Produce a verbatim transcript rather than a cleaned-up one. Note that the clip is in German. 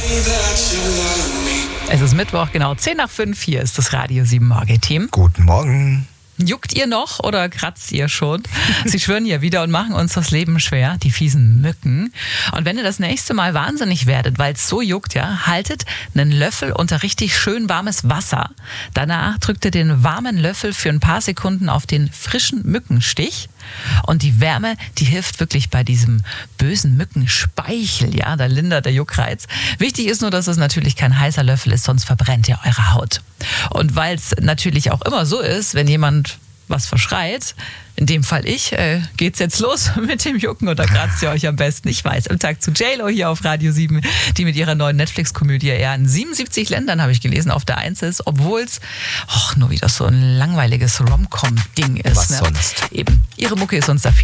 Es ist Mittwoch, genau zehn nach fünf. Hier ist das Radio sieben Morgen-Team. Guten Morgen. Juckt ihr noch oder kratzt ihr schon? Sie schwören ja wieder und machen uns das Leben schwer, die fiesen Mücken. Und wenn ihr das nächste Mal wahnsinnig werdet, weil es so juckt, ja, haltet einen Löffel unter richtig schön warmes Wasser. Danach drückt ihr den warmen Löffel für ein paar Sekunden auf den frischen Mückenstich. Und die Wärme, die hilft wirklich bei diesem bösen Mückenspeichel, ja, da lindert der Juckreiz. Wichtig ist nur, dass es natürlich kein heißer Löffel ist, sonst verbrennt ihr eure Haut. Und weil es natürlich auch immer so ist, wenn jemand was verschreit, in dem Fall ich, äh, geht's jetzt los mit dem Jucken oder kratzt ihr euch am besten? Ich weiß, im Tag zu J-Lo hier auf Radio sieben, die mit ihrer neuen Netflix-Komödie eher in siebenundsiebzig Ländern, habe ich gelesen, auf der Eins ist, obwohl es nur wieder so ein langweiliges Rom-Com-Ding ist. Was ne? sonst? Eben, ihre Mucke ist uns da viel